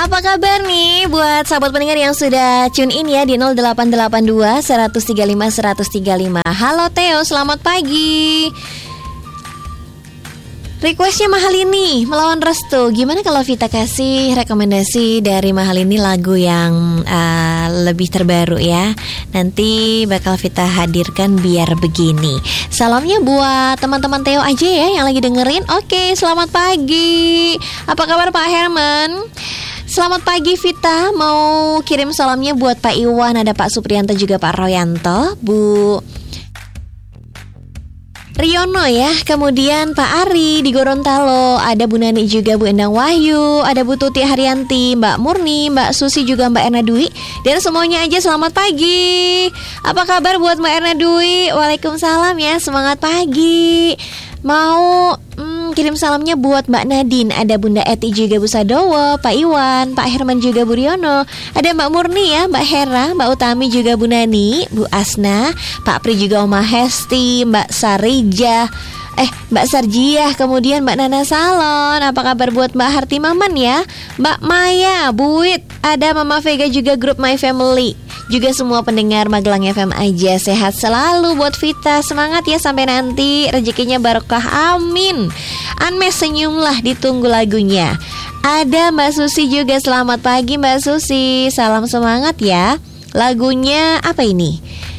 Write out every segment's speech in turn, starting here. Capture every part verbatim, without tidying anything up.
Apa kabar nih buat sahabat pendengar yang sudah tune in ya di nol delapan delapan dua, satu tiga lima, satu tiga lima. Halo Theo, selamat pagi. Requestnya Mahalini melawan Restu. Gimana kalau Vita kasih rekomendasi dari Mahalini lagu yang uh, lebih terbaru ya? Nanti bakal Vita hadirkan Biar Begini. Salamnya buat teman-teman Theo aja ya yang lagi dengerin. Oke, selamat pagi. Apa kabar Pak Herman? Selamat pagi Vita. Mau kirim salamnya buat Pak Iwan, ada Pak Supriyanto juga Pak Royanto, Bu Riono ya, kemudian Pak Ari di Gorontalo, ada Bu Nani juga Bu Endang Wahyu, ada Bu Tuti Haryanti, Mbak Murni, Mbak Susi juga Mbak Erna Dwi, dan semuanya aja selamat pagi. Apa kabar buat Mbak Erna Dwi? Waalaikumsalam ya, semangat pagi. Mau hmm, kirim salamnya buat Mbak Nadine, ada Bunda Eti juga Bu Sadowo, Pak Iwan, Pak Herman juga Bu Riono, ada Mbak Murni ya, Mbak Hera, Mbak Utami juga Bu Nani, Bu Asna, Pak Pri juga Oma Hesti, Mbak Sarija, eh Mbak Sarjiah, kemudian Mbak Nana Salon. Apa kabar buat Mbak Harti Maman ya, Mbak Maya, Bu Wit, ada Mama Vega juga grup My Family. Juga semua pendengar Magelang F M aja sehat selalu buat Vita. Semangat ya sampai nanti rezekinya barokah, amin. Anmes senyumlah, ditunggu lagunya. Ada Mbak Susi juga, selamat pagi Mbak Susi. Salam semangat ya. Lagunya apa ini?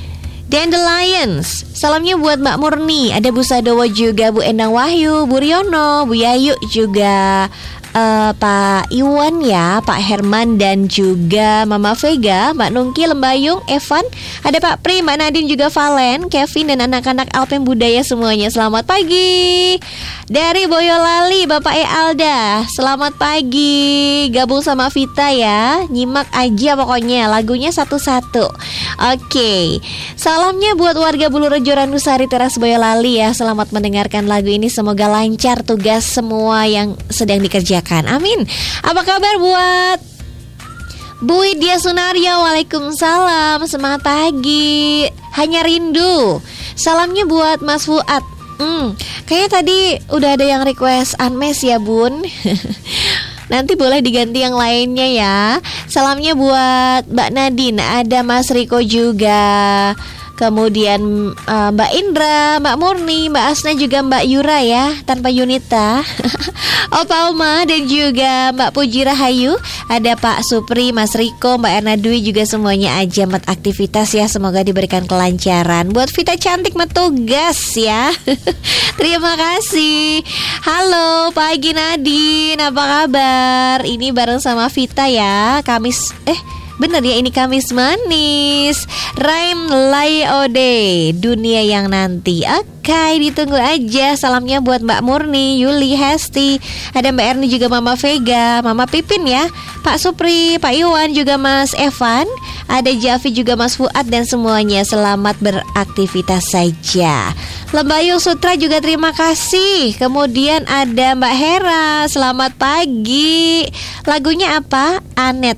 Dandelions. Salamnya buat Mbak Murni, ada Bu Sadowo juga, Bu Endang Wahyu, Bu Riono, Bu Yayu juga, uh, Pak Iwan ya, Pak Herman dan juga Mama Vega, Mbak Nungki, Lembayung, Evan, ada Pak Pri, Mbak Nadine juga, Valen, Kevin dan anak-anak Alpen Budaya semuanya. Selamat pagi. Dari Boyolali, Bapak E Alda, selamat pagi. Gabung sama Vita ya, nyimak aja pokoknya lagunya satu-satu. Oke, salamnya buat warga Bulurejo Ranusari Teras Boyolali ya. Selamat mendengarkan lagu ini, semoga lancar tugas semua yang sedang dikerjakan, amin. Apa kabar buat Bu Widya Sunaria? Waalaikumsalam, semangat pagi. Hanya rindu. Salamnya buat Mas Fuad. Hmm, kayaknya tadi udah ada yang request Anmes ya Bun. Nanti boleh diganti yang lainnya ya. Salamnya buat Mbak Nadine, ada Mas Riko juga, kemudian uh, Mbak Indra, Mbak Murni, Mbak Asna juga Mbak Yura ya, tanpa Yunita. Opa Uma dan juga Mbak Puji Rahayu, ada Pak Supri, Mas Riko, Mbak Erna Dwi juga semuanya aja mat aktivitas ya, semoga diberikan kelancaran. Buat Vita cantik metugas ya. Terima kasih. Halo pagi Nadine, apa kabar? Ini bareng sama Vita ya, Kamis eh bener ya, ini Kamis manis. Raim Layode, dunia yang nanti. Oke, ditunggu aja. Salamnya buat Mbak Murni, Yuli, Hesti, ada Mbak Erni juga, Mama Vega, Mama Pipin ya, Pak Supri, Pak Iwan juga Mas Evan, ada Javi juga Mas Fuad dan semuanya selamat beraktivitas saja. Lembayung Sutra juga terima kasih. Kemudian ada Mbak Hera, selamat pagi. Lagunya apa? Anet.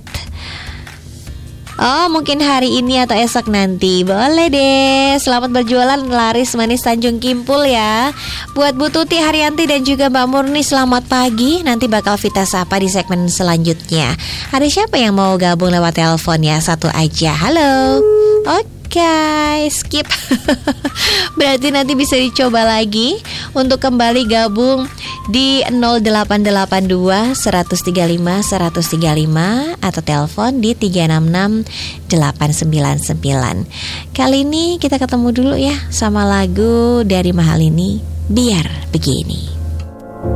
Oh, mungkin hari ini atau esok nanti. Boleh deh. Selamat berjualan laris manis Tanjung Kimpul ya. Buat Bu Tuti Haryanti dan juga Mbak Murni, selamat pagi. Nanti bakal Vita sapa di segmen selanjutnya. Ada siapa yang mau gabung lewat telepon ya? Satu aja. Halo. Oke. Okay, skip. Berarti nanti bisa dicoba lagi untuk kembali gabung di nol delapan delapan dua, satu tiga lima, satu tiga lima atau telepon di tiga enam enam delapan sembilan sembilan. Kali ini kita ketemu dulu ya sama lagu dari Mahalini, Biar Begini.